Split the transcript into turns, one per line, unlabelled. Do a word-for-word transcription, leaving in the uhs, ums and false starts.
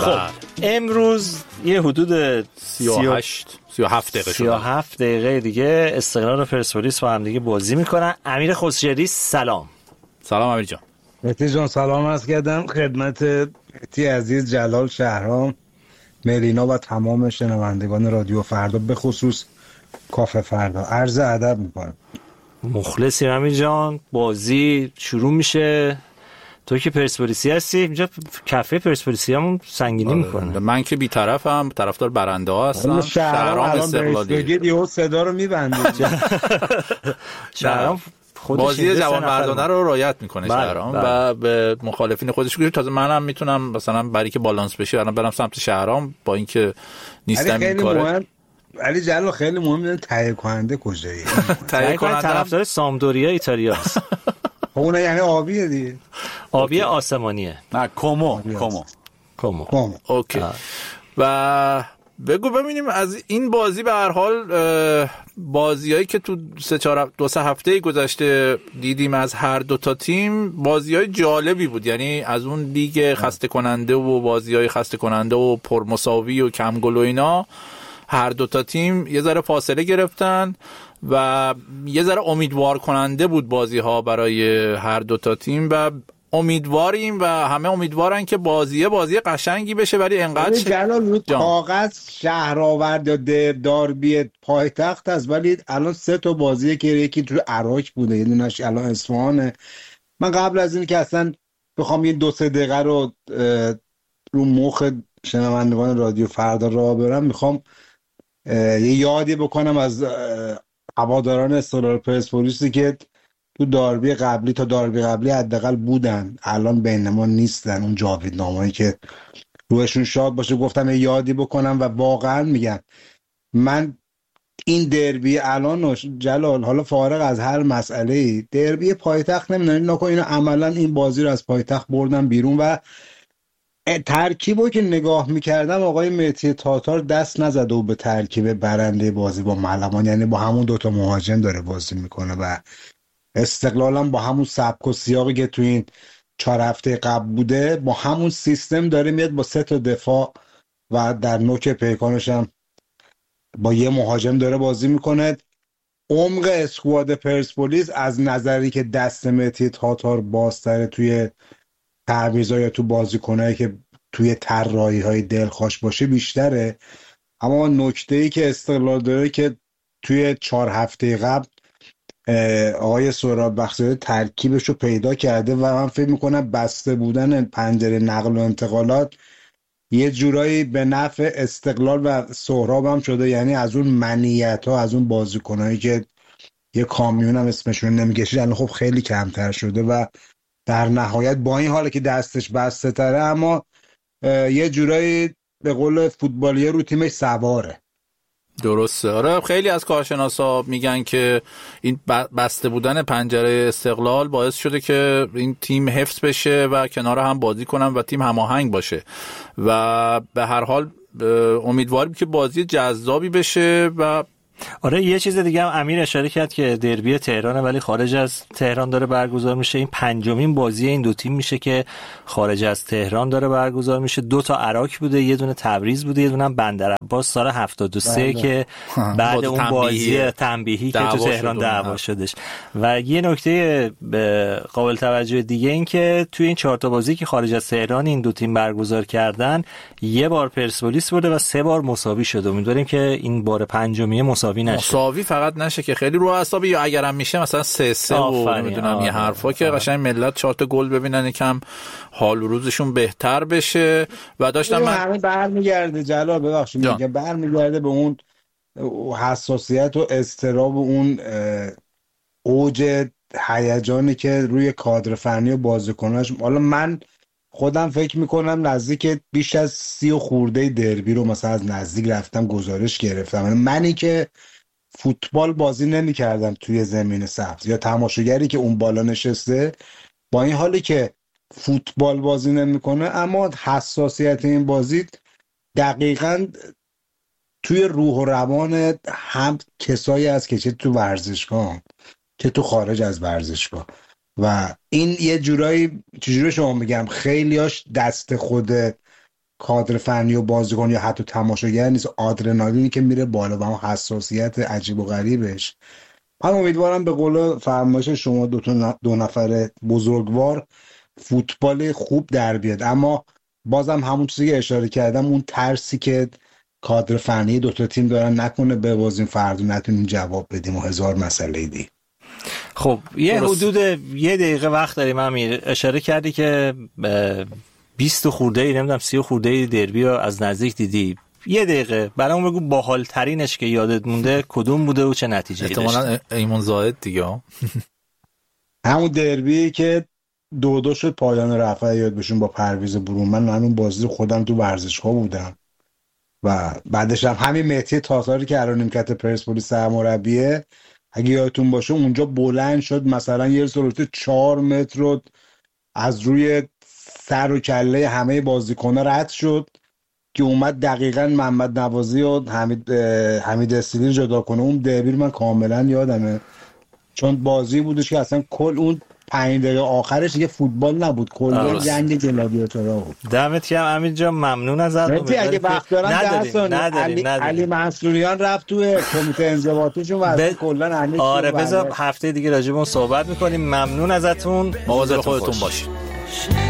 خب امروز یه حدود
سی و هشت سی و هفت دقیقه
سی و هفت دقیقه دیگه استقلال و پرسپولیس با هم دیگه بازی میکنن. امیر خسروی سلام.
سلام امیر جان.
مهدی جان سلام عرض کردم خدمت مهدی عزیز، جلال، شهرام، ملینا و تمام شنوندگان رادیو فردا، به خصوص کافه فردا عرض ادب میکنم.
مخلصی امیر جان. بازی شروع میشه. تو که پرسپولیسی هستی، اینجا کافه پرسپولیسی همون سنگینی میکنه.
من که بی‌طرفم، طرفدار برنده ها هستم.
شهرام استقلالی بگید یهو صدا رو میبنده.
شهرام
بازی جوان مردانه رو رعایت میکنه شهرام و به مخالفین خودش گوش. تازه منم میتونم مثلا برای که بالانس بشه الان برم سمت شهرام با اینکه نیستم این کاره.
علی جلال خیلی مهمه تهیه کننده کجایی؟
تهیه کننده طرفدار سامدوریا ایتالیا است.
اون یعنی آبیه دیگه.
آبی آسمانیه.
نه کومو کومو
کومو.
اوکی. و بگو ببینیم از این بازی به هر حال بازیایی که تو سه چهار دو سه هفته گذشته دیدیم از هر دو تا تیم بازیای جالبی بود. یعنی از اون لیگ خسته کننده و بازیای خسته کننده و پرمساوی و کم گل و اینا هر دو تا تیم یه ذره فاصله گرفتن و یه ذره امیدوار کننده بود بازی ها برای هر دو تا تیم و امیدواریم و همه امیدوارن که بازیه بازی قشنگی بشه. ولی انقدر
جلال رو کاغذ شهرآورد یا داربی پایتخت است، ولی الان سه تا بازیه که یکی تو عراق بوده، یه دونش الان اصفهانه. من قبل از این که اصلا بخوام یه دو سه دقیقه رو رو مخ شنوندگان رادیو فردا راه برم، میخوام یه یادی بکنم از هواداران استقلال پرسپولیسی که تو داربی قبلی تا داربی قبلی حداقل بودن، الان بین ما نیستن. اون جاویدنامه‌ای که روشون شاد باشه گفتم یه یادی بکنم و واقعا میگم من این دربی الان جلال، حالا فارغ از هر مسئله، دربی پایتخت نمیدونم نکن اینو عملا این بازی رو از پایتخت بردن بیرون و ترکیبو که نگاه میکردم آقای مهدی تاتار دست نزده و به ترکیب برنده بازی با ملمان، یعنی با همون دوتا مهاجم داره بازی میکنه و استقلالم با همون سبک و سیاقی که تو این چهار هفته قبل بوده با همون سیستم داره میاد با سه تا دفاع و در نوک پیکانش هم با یه مهاجم داره بازی میکنه. عمق اسکواد پرسپولیس از نظری که دست مهدی تاتار بازتره توی تعویضا یا تو بازیکنایی که توی طراحی‌های دلخوش باشه بیشتره. اما نکته‌ای که استقلال داره که توی چهار هفته قبل آقای سهراب بختیاری ترکیبش رو پیدا کرده و من فکر میکنم بسته بودن پنجره نقل و انتقالات یه جورایی به نفع استقلال و سهراب هم شده. یعنی از اون منیت ها، از اون بازیکنایی که یه کامیون هم اسمشون نمیگشید الان خب خیلی کمتر شده و در نهایت با این حاله که دستش بسته تره اما یه جورایی به قول فوتبالیه رو تیمش سواره.
درسته. آره خیلی از کارشناسا میگن که این بسته بودن پنجره استقلال باعث شده که این تیم حفظ بشه و کنار هم بازی کنن و تیم هماهنگ باشه و به هر حال امیدواریم که بازی جذابی بشه. و
آره یه چیز دیگه هم امیر اشاره کرد که دربی تهرانه ولی خارج از تهران داره برگزار میشه. این پنجمین بازی این دو تیم میشه که خارج از تهران داره برگزار میشه. دو تا عراق بوده، یه دونه تبریز بوده، یه دونه هم بندرعباس سال هفتاد و سه که بعد اون بازی تنبیهی که تو تهران دعوا شدش. و یه نکته قابل توجه دیگه این که توی این چهار تا بازی که خارج از تهران این دو تیم برگزار کردن یه بار پرسپولیس بوده و سه بار مساوی شده. امیدواریم که این بار پنجمی مساوی نشه.
مساوی فقط نشه که خیلی رو اعصابی، یا اگرم میشه مثلا سه سه و نمیدونم یه حرفا که قشنگ ملت چهار تا گل ببینن یکم حال و روزشون بهتر بشه. و داشتم من
همه برمیگرده جلال ببخشید میگه برمیگرده به اون حساسیت و اضطراب و اون اوج هیجانی که روی کادر فنی و بازیکناش. حالا من خودم فکر میکنم نزدیک بیش از سی و خورده دربی رو مثلا از نزدیک رفتم گزارش گرفتم. منی که فوتبال بازی نمی کردم توی زمین سبز یا تماشاگری که اون بالا نشسته با این حالی که فوتبال بازی نمی کنه اما حساسیت این بازی دقیقاً توی روح و روان هم کسایی هست که چه تو ورزشگاه چه تو خارج از ورزشگاه و این یه جورایی چجوری شما میگم خیلیاش دست خود کادر فنی و بازیکن یا حتی تماشاگر نیست، آدرنالینی که میره بالا و اون حساسیت عجیب و غریبش. من امیدوارم به قول فرمایش شما دو تا دو نفر بزرگوار فوتبال خوب در بیاد، اما بازم همون چیزی که اشاره کردم، اون ترسی که کادر فنی دو تا تیم دارن نکنه ببازیم فردا نتونیم جواب بدیم و هزار مسئله دی.
خب یه درست. حدود یه دقیقه وقت داریم. امیر اشاره کردی که بیست خورده ای نمیدونم سی خورده ای دربی رو از نزدیک دیدی. یه دقیقه برامون بگو باحال ترینش که یادت مونده کدوم بوده و چه نتیجه‌ای داشت؟
احتمالاً ایمون زاهد دیگه.
همون دربی که دو دو شد پایان رفع یاد بشون با پرویز برون. من همون بازی خودم تو ورزشگاه بودم و بعدش هم همین مهدی تاتاری که الان نیمکت پرسپولیس سرمربیه، اگه یادتون باشه اونجا بلند شد مثلا یه سرعت چهار متر رو از روی سر و کله همه بازیکن‌ها رد شد که اومد دقیقاً محمد نوازی و حمید حمید استیلی جدا کنه. اون دربی من کاملا یادمه، چون بازی بودش که اصلا کل اون پنج دقیقه آخرش دیگه فوتبال نبود، کل جنگ گلادیاتورها بود.
دمت گرم امیر جان، ممنون ازت.
مهدی اگه وقت دارن
نداریم
علی, علی منصوریان رفت توی کمیته انضباطیشون و ب... کلا همه
آره بذار هفته دیگه راجع به اون صحبت می‌کنیم. ممنون ازتون،
مواظب خودتون باشید.